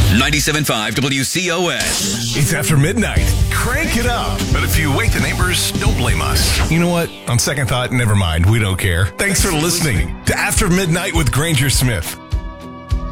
97.5 WCOS. It's after midnight. Crank it up. But if you wake the neighbors, don't blame us. You know what? On second thought, never mind. We don't care. Thanks for listening to After Midnight with Granger Smith.